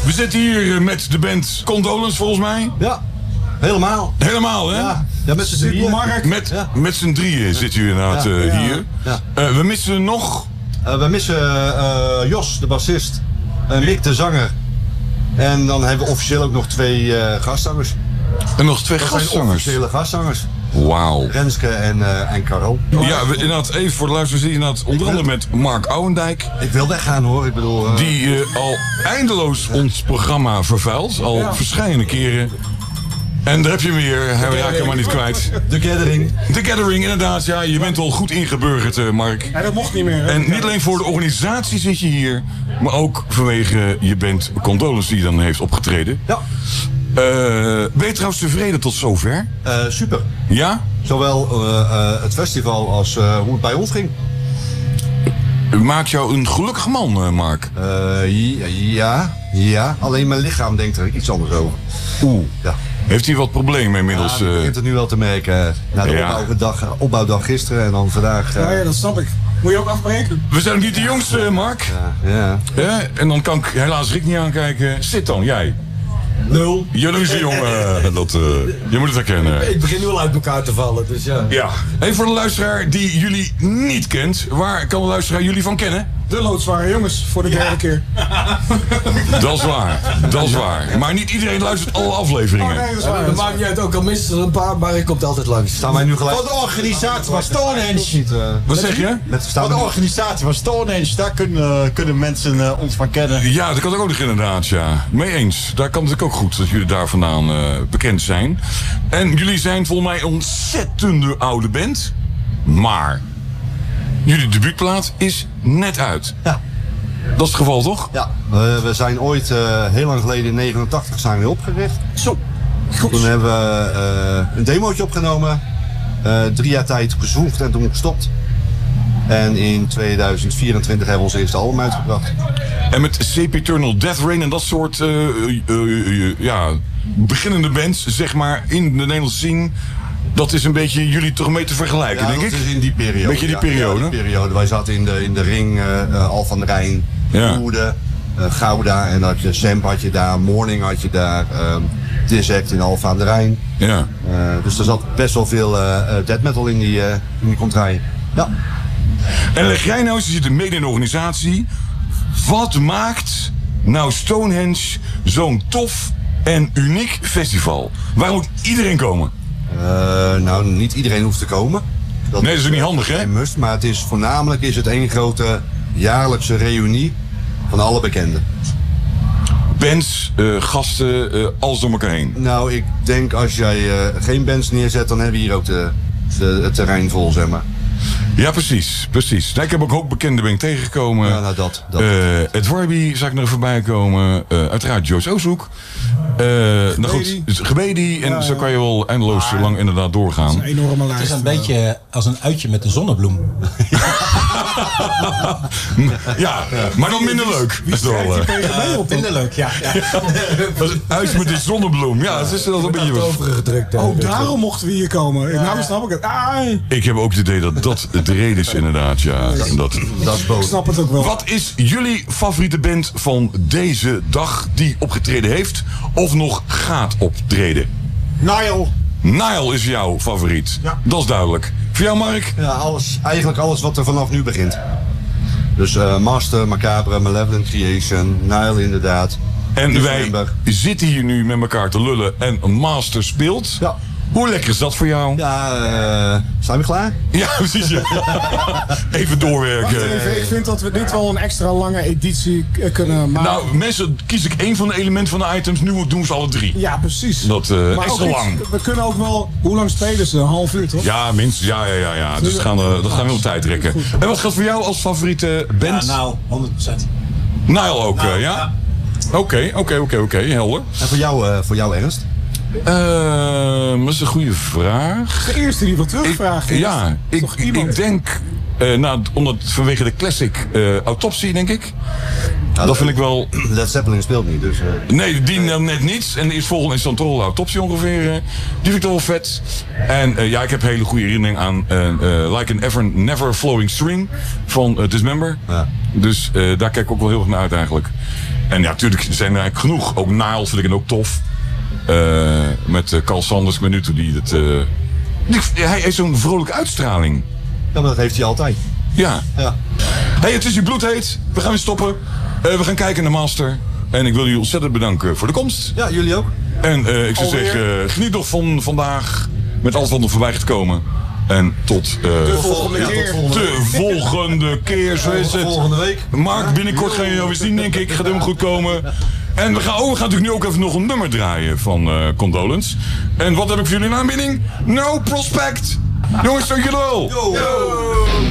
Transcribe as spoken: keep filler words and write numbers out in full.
We zitten hier met de band Condolence volgens mij. Ja, helemaal. Helemaal, hè? Ja, ja met z'n drieën. Met, ja. met z'n drieën zit u inderdaad ja. uh, Ja. hier. Ja. Uh, we missen nog... Uh, we missen uh, Jos, de bassist. Uh, Mick, de zanger. En dan hebben we officieel ook nog twee uh, gastzangers. En nog twee dat gastzangers? zijn officiële gastzangers. Wauw. Renske en, uh, en Karel. Ja, we, inderdaad, even voor de luisteraars, inderdaad, onder andere met Mark Ouwendijk. Ik wil weggaan hoor, ik bedoel... Uh... Die uh, al eindeloos ons programma vervuilt, al ja. verschillende keren. En daar heb je hem weer, hij raakt hem maar niet kwijt. The Gathering. The Gathering, inderdaad, ja, je bent al goed ingeburgerd, uh, Mark. Ja, dat mocht niet meer. Hè? En niet alleen voor de organisatie zit je hier, maar ook vanwege je band Condolence die dan heeft opgetreden. Ja. Uh, ben je trouwens tevreden tot zover? Uh, super. Ja? Zowel uh, uh, het festival als uh, hoe het bij ons ging. Maakt jou een gelukkig man, uh, Mark? Uh, ja, ja. Alleen mijn lichaam denkt er iets anders over. Oeh. Ja. Heeft hij wat problemen inmiddels? Ja, ik begint het nu wel te merken. Na de ja. opbouwdag, opbouwdag gisteren en dan vandaag... Uh... Ja, ja, dat snap ik. Moet je ook afbreken? We zijn niet de jongste, Mark. Ja, ja. ja. En dan kan ik helaas Rick niet aankijken. Zit dan, jij. Nul. Jullie zijn jongen. Dat, uh, je moet het herkennen. Ik begin nu al uit elkaar te vallen, dus ja. Ja. Even voor de luisteraar die jullie niet kent. Waar kan de luisteraar jullie van kennen? De loodzware jongens, voor de derde ja. keer. Dat is waar, dat is waar. Maar niet iedereen luistert alle afleveringen. Oh, nee, dat is waar. Dat maakt niet uit, ook al missen er een paar, maar ik komt altijd langs. Staan wij nu gelijk... Van de organisatie van Stonehenge. Wat zeg je? Van de organisatie van Stonehenge, daar kunnen, kunnen mensen uh, ons van kennen. Ja, dat kan ook nog inderdaad, ja. Mee eens. Daar kan het ook goed dat jullie daar vandaan uh, bekend zijn. En jullie zijn volgens mij een ontzettende oude band. Maar... jullie debuutplaat is net uit. Ja. Dat is het geval, toch? Ja. We, we zijn ooit, uh, heel lang geleden in negenentachtig zijn we opgericht. Zo. Goed. Toen hebben we uh, een demootje opgenomen. Uh, drie jaar tijd gezwoegd en toen gestopt. En in tweeduizend vierentwintig hebben we ons eerste album uitgebracht. En met Sempiternal Death Rain en dat soort uh, uh, uh, uh, ja, beginnende bands, zeg maar, in de Nederlandse scene... dat is een beetje jullie toch mee te vergelijken, ja, denk ik? Ja, dat is in die periode. Beetje die ja. periode? Ja, die periode. Wij zaten in de, in de ring, uh, uh, Al van der Rijn, ja. Woerden, uh, Gouda. En dan had je Semp had je daar, Morning had je daar, um, Dissect in Al van der Rijn. Ja. Uh, dus er zat best wel veel uh, death metal in die, uh, in die contraien. Ja. En leg jij nou eens, je zit mede in de organisatie. Wat maakt nou Stonehenge zo'n tof en uniek festival? Waar moet iedereen komen? Uh, nou, niet iedereen hoeft te komen. Dat nee, dat is ook niet handig, hè? Must, maar het is voornamelijk is het één grote jaarlijkse reunie van alle bekenden. Bands, uh, gasten, uh, alles door elkaar heen. Nou, ik denk als jij uh, geen bands neerzet, dan hebben we hier ook de, de, het terrein vol, zeg maar. Ja, precies, precies. Nou, ik heb ook ook bekende ben ik tegengekomen. Ja, nou dat. dat, uh, dat. Ed Warby zag ik nog voorbij komen. Uh, uiteraard Joyce Ozoek. Uh, nou goed, Gebedi. En ja, zo kan je wel eindeloos maar, lang inderdaad doorgaan. Dat is een enorme lijst. Het is een beetje als een uitje met een zonnebloem. Ja, maar dan minder leuk. Wie schrijft die P G B op? Minder leuk, ja. ja. Dat is een uitje met een zonnebloem. Ja, dat is wel een beetje... overgedrukt. Oh, daarom mochten we hier komen. Ja. Nou snap ik het. Ah. Ik heb ook het idee dat dat de reden is inderdaad, ja. Dat, dat is boos. Ik snap het ook wel. Wat is jullie favoriete band van deze dag die opgetreden heeft of nog gaat optreden? Nile. Nile is jouw favoriet. Ja. Dat is duidelijk. Voor jou, Mark? Ja, alles, eigenlijk alles wat er vanaf nu begint. Dus uh, Master, Macabre, Malevolent Creation, Nile inderdaad. En Dismember. Wij zitten hier nu met elkaar te lullen en Master speelt. Ja. Hoe lekker is dat voor jou? Ja, uh, zijn we klaar? Ja, precies. Ja. Even doorwerken. Wacht even, ik vind dat we dit wel een extra lange editie kunnen maken. Nou, mensen, kies ik één van de elementen van de items, nu doen ze alle drie. Ja, precies. Dat uh, maar extra lang. Iets, we kunnen ook wel, hoe lang spelen ze? Een half uur, toch? Ja, minstens. Ja, ja, ja. ja. Dus dat gaan, uh, dat gaan we op tijd trekken. En wat gaat voor jou als favoriete band? Ja, nou, honderd procent. Nile ook, nou, uh, ja? Oké, oké, oké, oké. Helder. En voor jou, uh, voor jou Ernst? Uh, dat is een goede vraag. De eerste die wat terugvraagt. Ik, ja, ik, ik denk, uh, nou, omdat, vanwege de classic uh, Autopsy, denk ik. Ja, dat vind ik wel... Led Zeppelin speelt niet, dus... Uh... Nee, die nee. net niet. En de eerstvolgende is dan toch wel Autopsy ongeveer. Uh, die vind ik toch wel vet. En uh, ja, ik heb hele goede herinnering aan uh, uh, Like an Ever Never Flowing String van uh, Dismember. Ja. Dus uh, daar kijk ik ook wel heel erg naar uit eigenlijk. En ja, natuurlijk zijn er eigenlijk genoeg. Ook Niles vind ik ook tof. Uh, met uh, Carl Sanders minuten die het... Uh, die, hij heeft zo'n vrolijke uitstraling. Ja, maar dat heeft hij altijd. Ja. Ja. Hey, het is hier bloedheet. We gaan weer stoppen. Uh, we gaan kijken naar Master. En ik wil jullie ontzettend bedanken voor de komst. Ja, jullie ook. En uh, ik zou Alweer. zeggen, uh, geniet nog van vandaag. Met alles wat er voorbij gaat komen. En tot, uh, de volgende ja, keer. Tot de volgende keer, zo is het. Volgende week. Mark, binnenkort ga je jou weer zien, denk ik. Gaat helemaal goed komen. En we gaan, oh, we gaan natuurlijk nu ook even nog een nummer draaien van uh, Condolence. En wat heb ik voor jullie in aanbieding? No Prospect. Jongens, dank jullie wel. Yo. Yo.